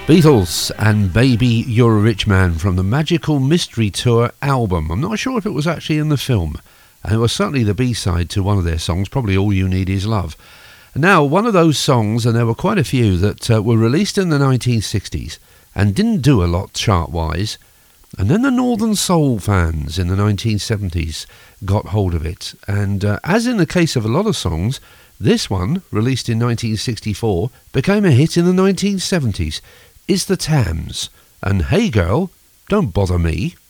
Beatles and Baby You're a Rich Man from the Magical Mystery Tour album. I'm not sure if it was actually in the film, and it was certainly the B-side to one of their songs, probably All You Need Is Love. Now, one of those songs, and there were quite a few that were released in the 1960s and didn't do a lot chart-wise, and then the Northern Soul fans in the 1970s got hold of it, and as in the case of a lot of songs, this one, released in 1964, became a hit in the 1970s. It's the Tams, and Hey Girl, Don't Bother Me.